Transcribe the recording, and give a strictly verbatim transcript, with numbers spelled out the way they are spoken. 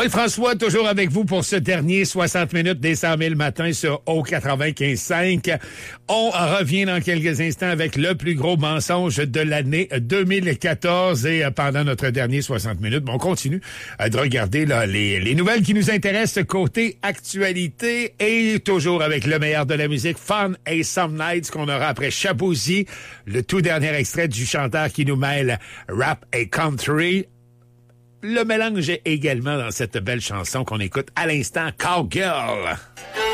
Oui, François, toujours avec vous pour ce dernier soixante minutes des cent mille matins sur O quatre-vingt-quinze cinq. On revient dans quelques instants avec le plus gros mensonge de l'année deux mille quatorze et pendant notre dernier soixante minutes, on continue de regarder là, les, les nouvelles qui nous intéressent côté actualité et toujours avec le meilleur de la musique, Fun et Some Nights qu'on aura après Shaboozey, le tout dernier extrait du chanteur qui nous mêle rap et country. Le mélange est également dans cette belle chanson qu'on écoute à l'instant, Cowgirl.